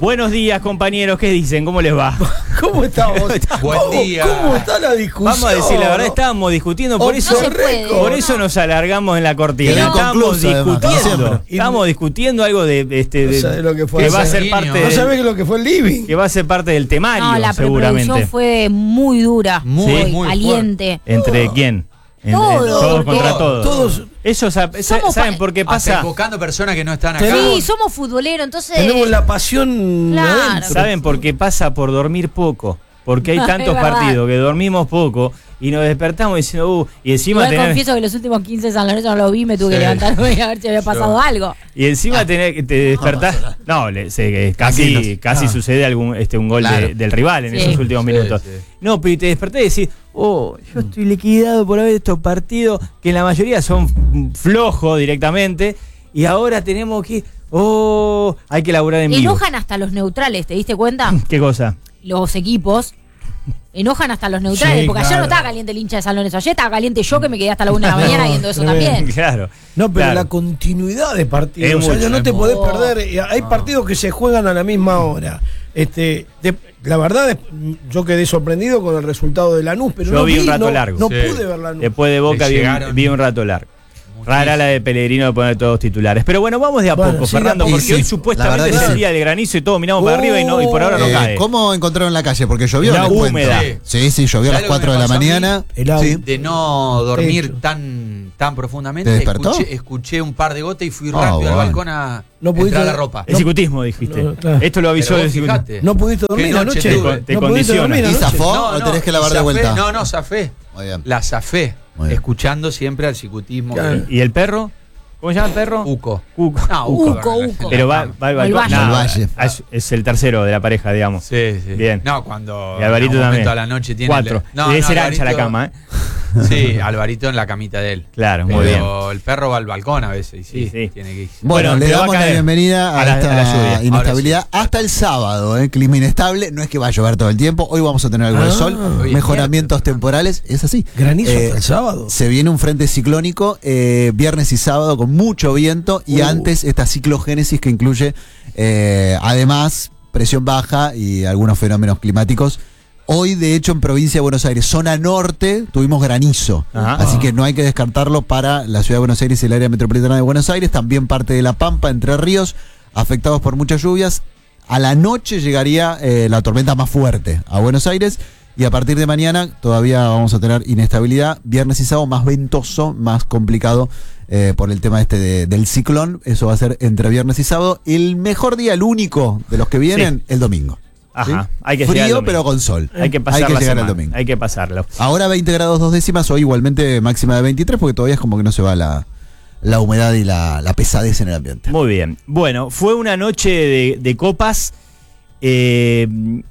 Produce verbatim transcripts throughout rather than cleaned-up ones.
Buenos días, compañeros, ¿qué dicen? ¿Cómo les va? ¿Cómo estamos? Buen ¿Cómo, día. ¿Cómo está la discusión? Vamos a decir la verdad, estábamos discutiendo, por Oh, eso, no se puede. por eso nos alargamos en la cortina. Quedó Estábamos inconcluso, además, discutiendo, como estábamos discutiendo algo de, este, No de- sabés lo que fue que ese va a ser niño. parte ¿No del- sabés lo que fue el living? que va a ser parte del temario, No, la seguramente. preproducción fue muy dura, Muy, muy, muy caliente. ¿Entre quién? En- en- Todos, todos porque- contra todos. Todos. Eso sa- sa- Somos saben pa- por qué Hasta pasa. invocando personas que no están acá. Tenemos- Sí, somos futboleros, entonces. Tenemos la pasión Claro. adentro. Saben por qué pasa por dormir poco. Porque hay Es tantos verdad. partidos que dormimos poco y nos despertamos diciendo, uh, y encima Igual tener, confieso que los últimos quince San Lorenzo no lo vi, me tuve Sí. que levantarme a ver si había pasado algo. y encima tener que te despertás. No, le- se- casi, Tranquilos. casi Ah. sucede algún este un gol Claro. de- del rival en Sí. esos últimos Sí, minutos. sí. No, pero y te despertás y decís, oh, yo estoy liquidado por haber estos partidos que en la mayoría son flojos directamente y ahora tenemos que, oh, hay que laburar en vivo. Enojan hasta los neutrales, ¿te diste cuenta? ¿Qué cosa? Los equipos enojan hasta los neutrales, Sí, porque ayer claro. no estaba caliente el hincha de San Lorenzo, ayer estaba caliente yo que me quedé hasta la una de la mañana No, viendo eso tremendo. también. Claro. No, pero claro. la continuidad de partidos. Es O sea, mucho, no es te podés mucho. perder. eh, Hay partidos que se juegan a la misma hora. Este, de- la verdad, es- yo quedé sorprendido con el resultado de Lanús, pero Yo no vi un rato no, largo. No Sí. pude ver Lanús. Después de Boca Le vi un, llegaron vi un rato largo. Rara la de Pellegrino de poner todos titulares. Pero bueno, vamos de a Bueno, poco, sí, de a Fernando, poco. porque Sí, hoy sí. supuestamente La es verdad el que día del granizo y todos miramos para Oh, arriba y, no, y por ahora no Eh, cae. ¿Cómo encontraron la calle? Porque llovió. La les cuento. húmeda. Sí, sí, llovió a las ¿Sabés lo que cuatro me de la pasó a mí? mañana. Helado. Sí. De no dormir Techo. tan, tan profundamente. ¿Te despertó? Escuché, escuché un par de gotas y fui Ah, rápido bueno. al balcón a No pudiste- entrar a la ropa. El psicutismo, dijiste. No, claro. Esto lo avisó Pero el vos psicutismo. fijate. ¿No pudiste dormir ¿Qué noche anoche? tuve? Te ¿No pudiste condiciona. dormir ¿Y anoche? zafó o tenés que lavar de zafé, vuelta? No, no, zafé. Muy bien. La zafé. Muy bien. Escuchando siempre al psicutismo. Claro. que- ¿Y el perro? ¿Cómo se llama el perro? Uco. Uco. No, Uco, Uco. Uco. Pero va, va al El balcón. Valle. No, El Valle. es, es el tercero de la pareja, digamos. Sí, sí. Bien. No, cuando Y Alvarito en un también. momento a la noche tiene Cuatro. el- no, Debe no, ser ancha la Alvarito- cama, ¿eh? Sí, Alvarito en la camita de él. Claro, muy Pero bien. el perro va al balcón a veces y sí, Sí, sí. tiene que ir. Bueno, Bueno, le pero va a damos la caer bienvenida a, a la- esta a la lluvia. inestabilidad Ahora sí. hasta el sábado, ¿eh? Clima inestable, no es que va a llover todo el tiempo, hoy vamos a tener algo de Ah, sol, hoy es mejoramientos temporales, es así. Granizo Eh, hasta el sábado. Se viene un frente ciclónico eh, viernes y sábado con mucho viento y Uh. antes esta ciclogénesis que incluye eh, además presión baja y algunos fenómenos climáticos. Hoy, de hecho, en provincia de Buenos Aires, zona norte, tuvimos granizo. Ajá. Así que no hay que descartarlo para la ciudad de Buenos Aires y el área metropolitana de Buenos Aires. También parte de La Pampa, Entre Ríos, afectados por muchas lluvias. A la noche llegaría eh, la tormenta más fuerte a Buenos Aires. Y a partir de mañana todavía vamos a tener inestabilidad. Viernes y sábado más ventoso, más complicado eh, por el tema este de- del ciclón. Eso va a ser entre viernes y sábado. El mejor día, el único de los que vienen, el domingo. Ajá. ¿Sí? Hay que llegar al Frío, domingo. pero con sol. Hay que pasar Hay que la llegar al semana. domingo. Hay que pasarlo. Ahora veinte grados dos décimas, hoy igualmente máxima de veintitrés, porque todavía es como que no se va la, la humedad y la, la pesadez en el ambiente. Muy bien. Bueno, fue una noche de, de copas eh,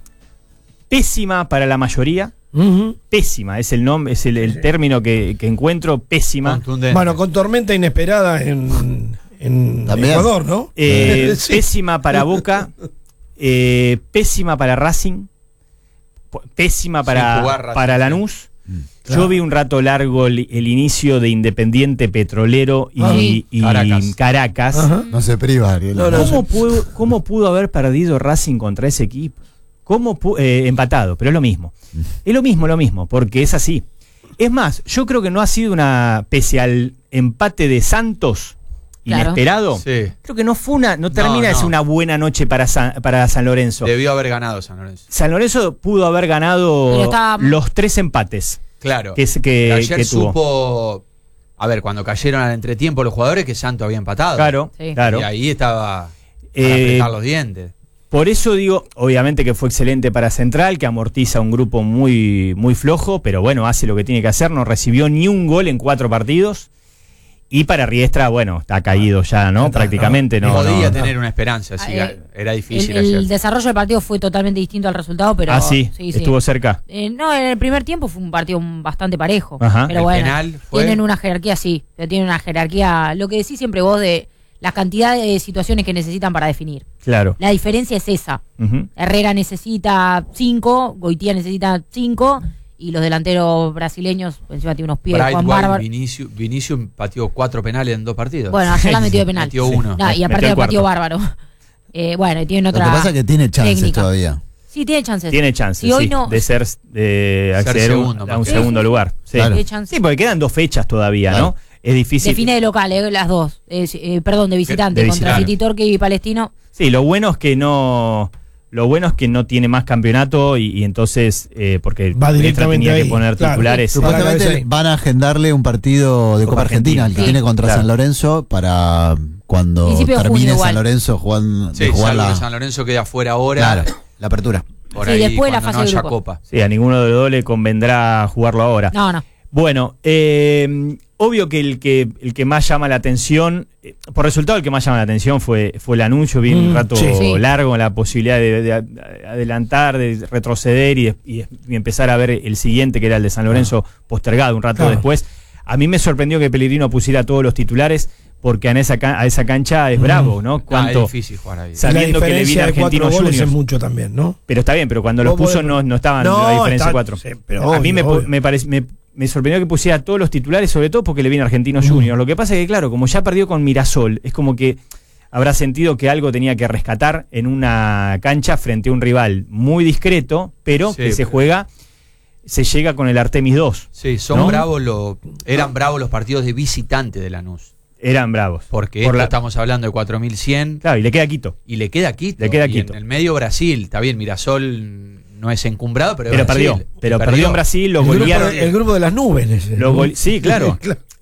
pésima para la mayoría. Ujú. Pésima, es el nombre, es el, el término que, que encuentro, pésima. Contundente. Bueno, con tormenta inesperada en, en También. Ecuador, ¿no? Eh, Sí. Pésima para Boca, eh, pésima para Racing, p- pésima para, Sin jugar Racing, para sí. Lanús. Claro. Yo vi un rato largo el, el inicio de Independiente Petrolero y, Ah. y Caracas. Caracas. Ajá. No se priva, Ariel. No, no, ¿Cómo, pudo, ¿Cómo pudo haber perdido Racing contra ese equipo? ¿Cómo pu- eh, empatado, pero es lo mismo. Es lo mismo, lo mismo, porque es así. Es más, yo creo que no ha sido una, pese al empate de Santos, Claro. inesperado, Sí. creo que no fue una, no termina de no. ser una buena noche para San, para San Lorenzo. Debió haber ganado San Lorenzo. San Lorenzo pudo haber Pero ganado estaba- los tres empates Claro. que, es- que, Ayer que tuvo. supo. A ver, cuando cayeron al entretiempo los jugadores, que Santo había empatado. Claro, Sí. claro. Y ahí estaba para Eh, apretar los dientes. Por eso digo, obviamente que fue excelente para Central, que amortiza un grupo muy, muy flojo, pero bueno, hace lo que tiene que hacer, no recibió ni un gol en cuatro partidos. Y para Riestra, bueno, está caído ya, ¿no? Está, Prácticamente no. Podía no. tener una esperanza, sí, Ah, eh, era El, difícil el ayer. desarrollo del partido fue totalmente distinto al resultado, pero. Ah, sí, sí, sí. estuvo cerca. Eh, no, en el primer tiempo fue un partido bastante parejo. Ajá. Pero El bueno, penal fue- tienen una jerarquía, sí. pero Tienen una jerarquía. Lo que decís siempre vos de la cantidad de situaciones que necesitan para definir. Claro. La diferencia es esa. Ujú. Herrera necesita cinco, Goitía necesita cinco, y los delanteros brasileños, encima tiene unos pies, Juan Brightwell, Bárbaro. Vinicius, Vinicius pateó cuatro penales en dos partidos. Bueno, ayer la metió de penal. Metió uno. No, y Metió aparte el el partido cuarto. bárbaro. Eh, bueno, y tienen otra. Lo que pasa es que tiene chances técnica. todavía. Sí, tiene chances. Tiene chances, Y hoy sí, no- de ser de acceder segundo, a un más que segundo nada. lugar. Sí. Claro. Tiene chances. Sí, porque quedan dos fechas todavía, Claro. ¿no? Es difícil. Define de local, eh, las dos. Eh, eh, perdón, de visitante de contra visitante. City Torque y Palestino. Sí, lo bueno es que no. Lo bueno es que no tiene más campeonato y, y entonces, eh, porque Va River directamente tenía ahí, que poner claro. titulares. Sí, eh, Para la Supuestamente cabeza. van a agendarle un partido de Copa Copa Argentina, el que Argentina. tiene Sí. contra Claro. San Lorenzo, para cuando Principio de termine junio igual. San Lorenzo jugan, Sí, de jugar salvo la, que San Lorenzo queda fuera ahora. claro, la apertura. Por Sí, ahí, después la cuando fase no de haya grupos. Copa. Sí, a ninguno de los dos le convendrá jugarlo ahora. No, no. Bueno, eh, obvio que el que el que más llama la atención, eh, por resultado el que más llama la atención fue, fue el anuncio, vi un Mm, rato sí. Sí. largo, la posibilidad de, de adelantar, de retroceder y, de- y- y empezar a ver el siguiente, que era el de San Lorenzo, postergado un rato Claro. después. A mí me sorprendió que Pellegrino pusiera todos los titulares, porque en esa, ca- a esa cancha es Mm. bravo, ¿no? Ah, Cuánto, es difícil jugar ahí. Sa- sabiendo La que le diferencia viene de cuatro Argentinos goles Juniors. es mucho también, ¿no? pero está bien, pero cuando los Vos puso podés- no, no estaban No, la diferencia está- de cuatro. sí, pero a mí obvio, me, obvio. me, parec- me, me sorprendió que pusiera todos los titulares, sobre todo porque le viene Argentinos Mm. Juniors. Lo que pasa es que, claro, como ya perdió con Mirasol, es como que habrá sentido que algo tenía que rescatar en una cancha frente a un rival muy discreto, pero Sí, que se pero- juega, se llega con el Artemis dos. Sí, son ¿no? bravos los, eran bravos los partidos de visitante de Lanús. Eran bravos. Porque Por esto la- estamos hablando de cuatro mil cien Claro, y le queda Quito. y le queda Quito. Le queda y Quito. en el medio Brasil, está bien, Mirasol no es encumbrado, pero, es Pero Brasil. perdió. Pero perdió en Brasil, lo el, grupo, golearon. el grupo de las nubes. Ese, Lo ¿no? gol- sí, claro.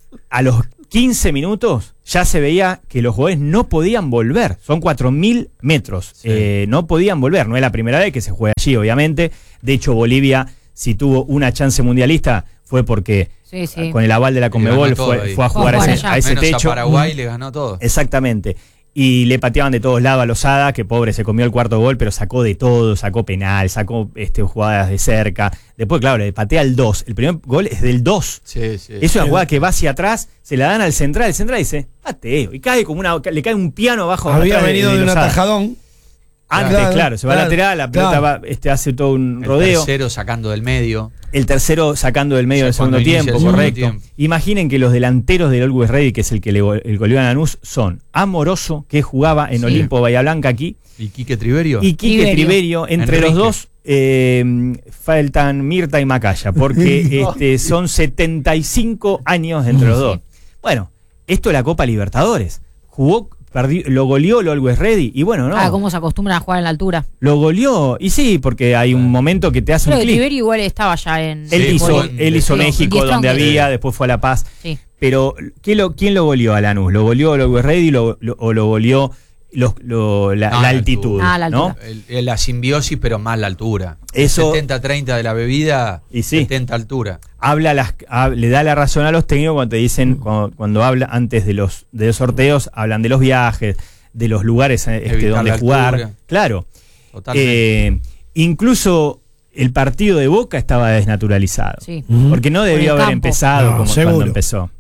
A los quince minutos ya se veía que los jugadores no podían volver. Son cuatro mil metros. Sí. Eh, no podían volver. No es la primera vez que se juega allí, obviamente. De hecho, Bolivia, si tuvo una chance mundialista, fue porque Sí, sí. con el aval de la Le Conmebol ganó todo fue, ahí. fue a Fue a jugar a jugar ese, allá. a ese Menos techo. a Paraguay le ganó todo. Exactamente. Y le pateaban de todos lados a Lozada, que pobre, se comió el cuarto gol, pero sacó de todo, sacó penal, sacó este, jugadas de cerca. Después, claro, le patea el dos. El primer gol es del dos. Sí, sí. Es una jugada que va hacia atrás, se la dan al central, el central dice, pateo, y cae como una, le cae un piano abajo. Había atrás venido de un Lozada. atajadón. Antes, Claro, claro, se va claro, a lateral, la pelota claro. va, este, hace todo un El rodeo. tercero sacando del medio. El tercero sacando del medio O sea, del segundo cuando inicia tiempo, el segundo correcto. tiempo. Imaginen que los delanteros del Always Ready, que es el que le go- el goleó a Lanús, son Amoroso, que jugaba en Sí. Olimpo Bahía Blanca aquí, ¿Y Quique Triverio? y Quique Triverio. Triverio. Entre Enrique. los dos eh, faltan Mirta y Macaya, porque este, son setenta y cinco años entre los Sí. dos. Bueno, esto es la Copa Libertadores. Jugó, perdió, lo goleó el Always Ready, y bueno, no. Ah, cómo se acostumbran a jugar en la altura. Lo goleó, y sí, porque hay un momento que te hace Creo un que clic. Tiberio igual estaba ya en. Él Sí, hizo, jugó en- él hizo sí, México, Diez donde Strong. había, después fue a La Paz. Sí. Pero, ¿qué lo, ¿quién lo goleó a Lanús? ¿Lo goleó el Always Ready lo, lo- o lo goleó los- lo- la, No, la la altitud? altura. Ah, la ¿no? altura. El- el- la simbiosis, pero más la altura. Eso- setenta treinta de la bebida, Y sí. setenta altura. Habla las, hab- le da la razón a los técnicos cuando te dicen, cuando, cuando habla antes de los, de los sorteos, hablan de los viajes, de los lugares eh, este, Evitar donde la jugar. altura. Claro. Totalmente. Eh, incluso el partido de Boca estaba desnaturalizado. Sí. Ujú. Porque no debió el haber campo. empezado No, como seguro. cuando empezó.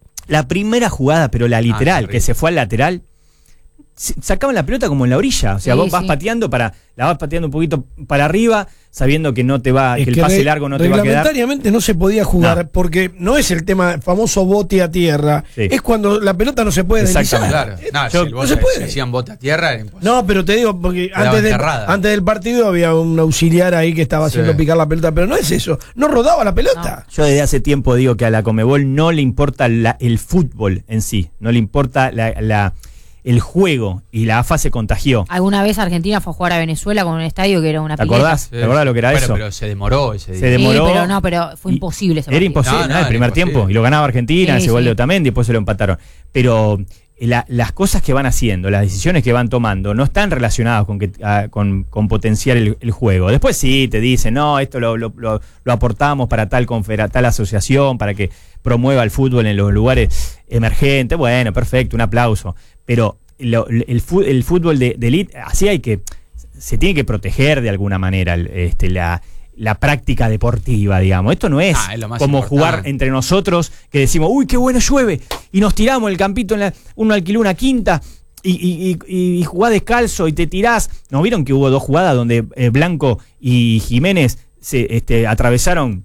La primera jugada, pero la literal, terrible. que se fue al lateral, s- sacaban la pelota como en la orilla. O sea, Sí, vos vas sí. pateando para, la vas pateando un poquito para arriba, sabiendo que no te va, Es que el que pase re- largo no te va a quedar. reglamentariamente no se podía jugar No. porque no es el tema famoso bote a tierra, Sí. es cuando la pelota no se puede Exactamente. deslizar. Claro. No, Yo- si el no bote- se puede. si hacían bote a tierra, era imposible. No, pero te digo, porque Quedaba antes, de- enterrada. antes del partido había un auxiliar ahí que estaba Sí. haciendo picar la pelota, pero no es eso, no rodaba la pelota. Yo desde hace tiempo digo que a la Conmebol no le importa la- el fútbol en sí, no le importa la, la- el juego, y la A F A se contagió. Alguna vez Argentina fue a jugar a Venezuela con un estadio que era una ¿Te pileta. acordás? Sí. ¿Te acordás lo que era Bueno, eso? pero se demoró ese día. Se demoró. Sí, pero no, pero fue Y- imposible ese Era partido. imposible, No, ¿no? no, el era primer imposible. tiempo. Y lo ganaba Argentina, Sí, ese gol sí. de Otamendi, y después se lo empataron. Pero la- las cosas que van haciendo, las decisiones que van tomando, no están relacionadas con que ah, con, con potenciar el, el juego. Después sí, te dicen, no, esto lo, lo- lo- lo aportamos para tal, confera, tal asociación, para que promueva el fútbol en los lugares emergentes. Bueno, perfecto, un aplauso. Pero lo- el, fu- el fútbol de, de elite, así hay que, se tiene que proteger de alguna manera el- este, la, la práctica deportiva, digamos. Esto no es, Ah, es lo más como importante. jugar entre nosotros, que decimos, uy, qué bueno llueve, y nos tiramos el campito, en la, uno alquiló una quinta, y, y, y, y jugás descalzo y te tirás. ¿No vieron que hubo dos jugadas donde eh, Blanco y Jiménez se este, atravesaron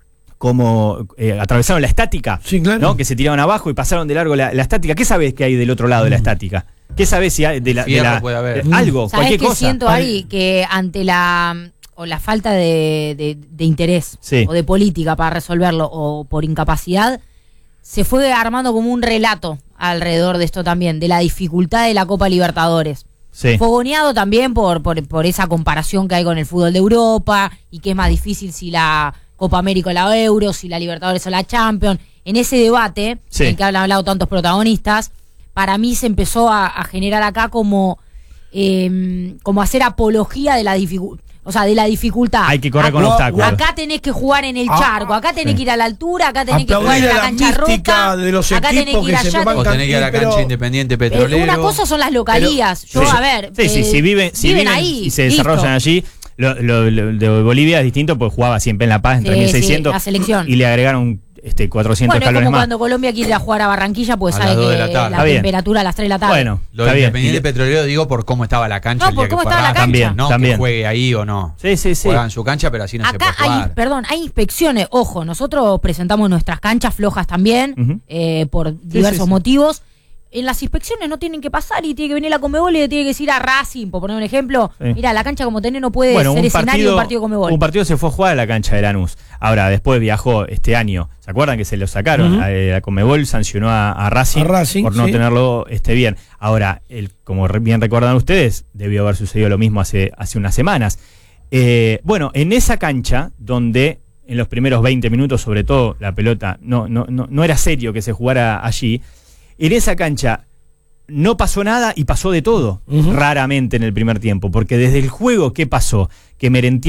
como eh, atravesaron la estática? Sí, claro. ¿No? Que se tiraron abajo y pasaron de largo la, la estática. ¿Qué sabes que hay del otro lado de la estática? ¿Qué sabés si hay de la, de Fierro la- puede haber. de algo, ¿Sabés cualquier qué cosa? siento, Ari? Que ante la o la falta de, de- de interés Sí. o de política para resolverlo o por incapacidad, se fue armando como un relato alrededor de esto también, de la dificultad de la Copa Libertadores. Sí. Fogoneado también por, por, por esa comparación que hay con el fútbol de Europa y que es más difícil si la Copa América o la Euro, si la Libertadores o la Champions. En ese debate, Sí. en el que han hablado tantos protagonistas, para mí se empezó a, a generar acá como, eh, como hacer apología de la dificultad. O sea, de la dificultad. Hay que correr con Acá- obstáculos. Acá tenés que jugar en el Ah, charco, acá tenés sí. que ir a la altura, acá tenés que jugar Aplaudir en a la la cancha mística rota, de los acá tenés equipos que ir que se allá. toman O tenés que ir a la Pero- cancha Independiente Eh, Petrolero. una cosa son las localías. Yo, Sí. a ver. Sí, sí, eh, si viven, si viven ahí. y se listo. desarrollan allí. Lo, lo- lo de Bolivia es distinto, pues jugaba siempre en La Paz en Sí, tres mil seiscientos sí, la selección. y le agregaron este, cuatrocientos Bueno, es escalones como más. cuando Colombia quiere ir a jugar a Barranquilla, pues A sabe las dos que de la tarde. la Está bien. temperatura a las tres de la tarde. Bueno, Lo está de bien. Independiente Y- Petrolero digo por cómo estaba la cancha No, el por día cómo que fue estaba la Racing. cancha. No, También. que juegue ahí o no. Sí, sí, sí. Juegan en su cancha, pero así no se Acá puede hay, jugar. perdón, hay inspecciones. Ojo, nosotros presentamos nuestras canchas flojas también, Ujú. eh, por diversos sí, sí. motivos. En las inspecciones no tienen que pasar y tiene que venir la Conmebol y le tiene que decir a Racing, por poner un ejemplo, Sí. mira, la cancha como tenés no puede Bueno, ser un escenario de partido, un partido Conmebol. un partido se fue a jugar a la cancha de Lanús. Ahora, después viajó este año. ¿Se acuerdan que se lo sacaron? Ujú. A- eh, la Conmebol sancionó a, a Racing, A Racing, por no sí. tenerlo este, bien. Ahora, el, como re- bien recuerdan ustedes, debió haber sucedido lo mismo hace, hace unas semanas. Eh, bueno, en esa cancha, donde en los primeros veinte minutos, sobre todo, la pelota no, no, no, no era serio que se jugara allí, en esa cancha no pasó nada y pasó de todo, Ujú. raramente en el primer tiempo, porque desde el juego, ¿qué pasó? Que Merentiel